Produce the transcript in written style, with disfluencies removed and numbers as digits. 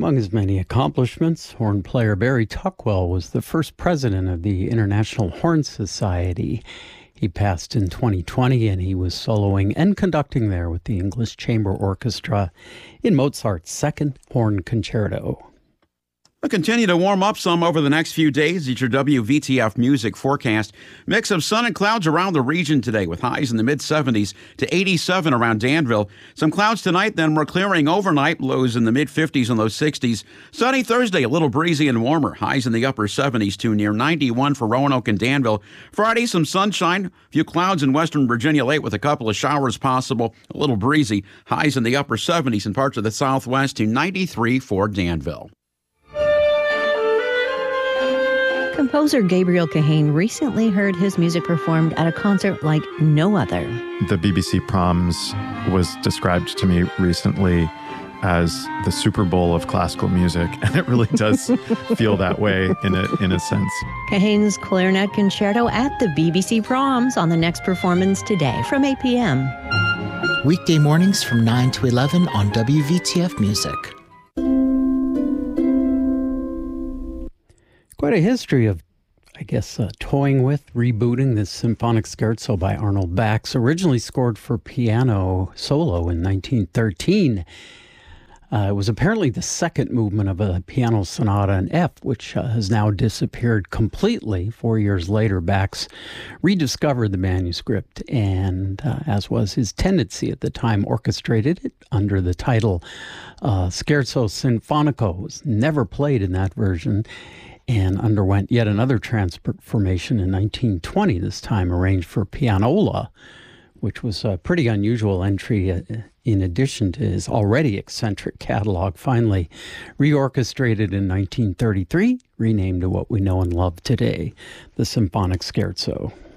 Among his many accomplishments, horn player Barry Tuckwell was the first president of the International Horn Society. He passed in 2020, and he was soloing and conducting there with the English Chamber Orchestra in Mozart's Second Horn Concerto. We'll continue to warm up some over the next few days. It's your WVTF music forecast. Mix of sun and clouds around the region today with highs in the mid-70s to 87 around Danville. Some clouds tonight, then we're clearing overnight. Lows in the mid-50s and low 60s. Sunny Thursday, a little breezy and warmer. Highs in the upper 70s to near 91 for Roanoke and Danville. Friday, some sunshine. A few clouds in western Virginia late with a couple of showers possible. A little breezy. Highs in the upper 70s in parts of the southwest to 93 for Danville. Composer Gabriel Kahane recently heard his music performed at a concert like no other. The BBC Proms was described to me recently as the Super Bowl of classical music, and it really does feel that way in a sense. Kahane's clarinet concerto at the BBC Proms on the next performance today from 8 p.m. Weekday mornings from 9 to 11 on WVTF Music. Quite a history of, toying with, rebooting this symphonic scherzo by Arnold Bax, originally scored for piano solo in 1913. It was apparently the second movement of a piano sonata in F, which has now disappeared completely. 4 years later, Bax rediscovered the manuscript and, as was his tendency at the time, orchestrated it under the title Scherzo Sinfonico. It was never played in that version, and underwent yet another transformation in 1920, this time arranged for pianola, which was a pretty unusual entry in addition to his already eccentric catalog. Finally reorchestrated in 1933, renamed to what we know and love today, the Symphonic Scherzo.